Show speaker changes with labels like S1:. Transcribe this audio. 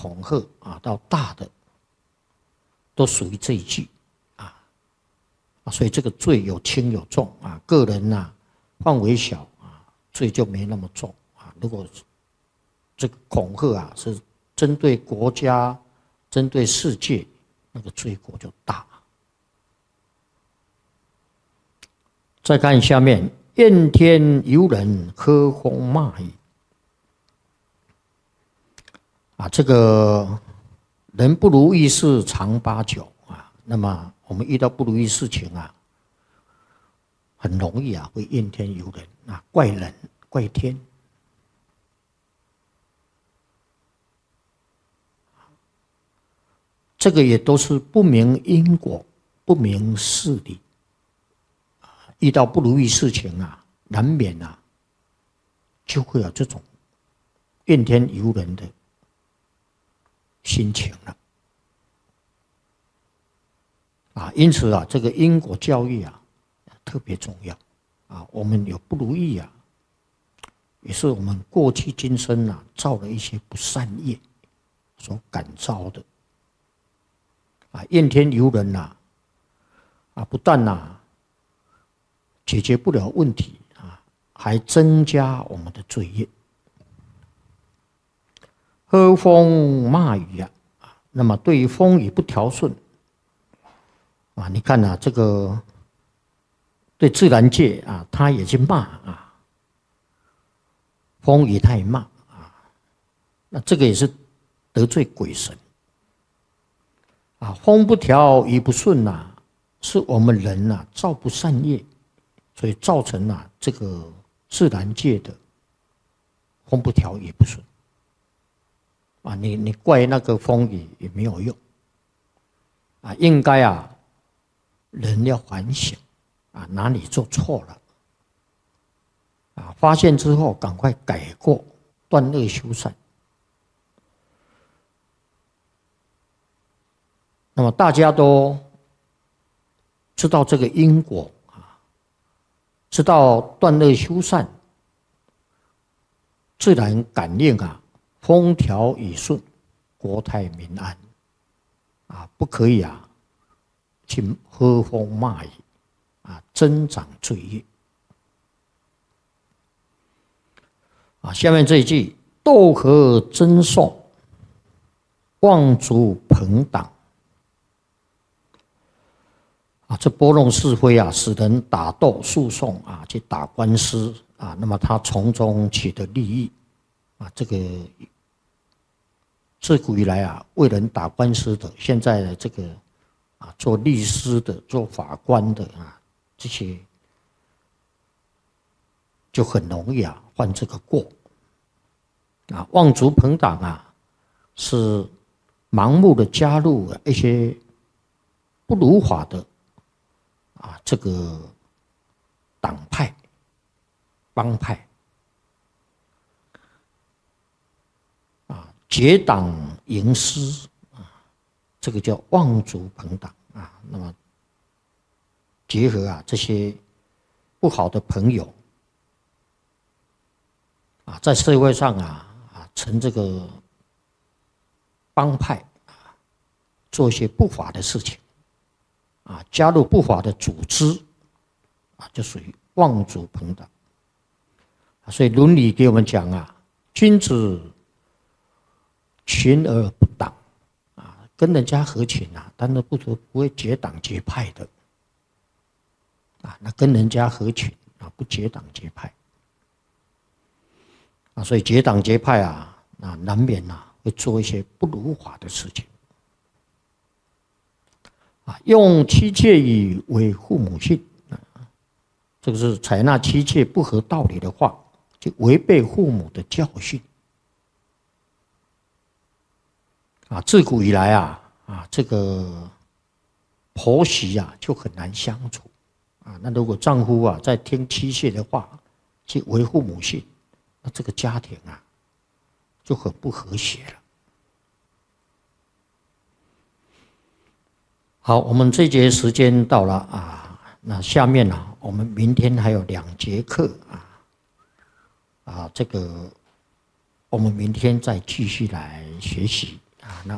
S1: 恐吓啊，到大的，都属于这一句啊。所以这个罪有轻有重啊，个人呐范围小啊，罪就没那么重啊。如果这个恐吓啊是针对国家、针对世界，那个罪过就大。再看下面，怨天尤人，喝风骂雨。这个人不如意事常八九啊。那么我们遇到不如意事情啊，很容易啊会怨天尤人啊，怪人怪天。这个也都是不明因果、不明事理。遇到不如意事情啊，难免啊就会有这种怨天尤人的心情了啊。因此啊，这个因果教育啊特别重要啊。我们有不如意啊，也是我们过去今生啊造了一些不善业所感召的啊。怨天尤人呐啊，不但呐解决不了问题啊，还增加我们的罪业。喝风骂雨啊，那么对于风雨不调顺啊，你看啊，这个对自然界啊，他也去骂啊，风雨他也骂啊，那这个也是得罪鬼神啊。风不调雨不顺呐，是我们人呐造不善业，所以造成了这个自然界的风不调雨不顺啊。你怪那个风雨也没有用啊，应该啊人要反省啊，哪里做错了啊，发现之后赶快改过，断恶修善。那么大家都知道这个因果啊，知道断恶修善，自然感应啊，风调雨顺，国泰民安啊，不可以啊去喝风骂雨啊，增长罪业啊。下面这一句，斗合争讼，妄逐朋党啊，这拨弄是非啊，使人打斗诉讼啊，去打官司啊，那么他从中取得利益啊，这个自古以来啊，为人打官司的，现在的这个啊，做律师的、做法官的啊，这些就很容易啊犯这个过啊。妄逐朋党啊，是盲目的加入一些不如法的啊这个党派、帮派啊，结党营私啊，这个叫妄逐朋党啊。那么结合啊这些不好的朋友啊，在社会上成这个帮派啊，做一些不法的事情啊，加入不法的组织啊，就属于妄逐朋党。所以伦理给我们讲啊，君子群而不党啊，跟人家合群啊，但是不会结党结派的啊。那跟人家合群啊，不结党结派啊，所以结党结派啊，那难免会做一些不如法的事情啊。用妻妾语为父母信啊，这个是采纳妻妾不合道理的话，就违背父母的教训啊。自古以来这个婆媳就很难相处啊。那如果丈夫在听妻妾的话，去维护母性，那这个家庭就很不和谐了。好，我们这节时间到了啊，那下面我们明天还有2节课这个我们明天再继续来学习。